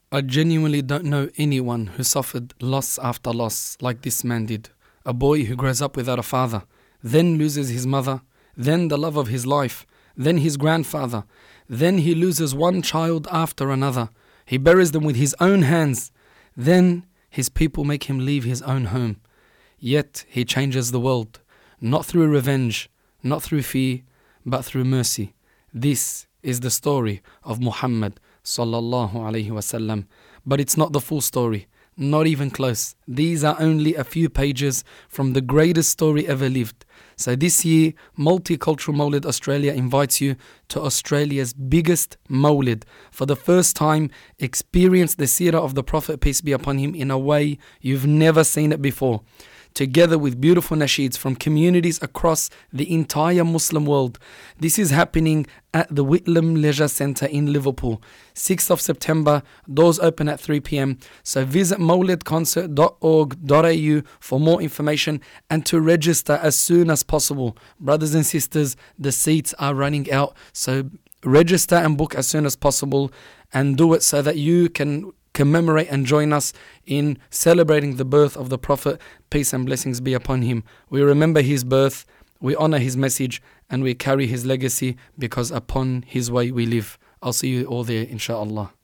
I genuinely don't know anyone who suffered loss after loss like this man did. A boy who grows up without a father, then loses his mother, then the love of his life, then his grandfather, then he loses one child after another. He buries them with his own hands. Then his people make him leave his own home. Yet he changes the world, not through revenge, not through fear, but through mercy. This is the story of Muhammad sallallahu alaihi wasallam. But it's not the full story, not even close. These are only a few pages from the greatest story ever lived. So this year, Multicultural Mawlid Australia invites you to Australia's biggest Mawlid. For the first time, experience the seerah of the Prophet, peace be upon him, in a way you've never seen it before. Together with beautiful nasheeds from communities across the entire Muslim world. This is happening at the Whitlam Leisure Centre in Liverpool. 6th of September, doors open at 3 p.m. So visit mawlidconcert.org.au for more information and to register as soon as possible. Brothers and sisters, the seats are running out. So register and book as soon as possible, and do it so that you can commemorate and join us in celebrating the birth of the Prophet, peace and blessings be upon him. We remember his birth, we honor his message, and we carry his legacy, because upon his way we live. I'll see you all there, inshallah.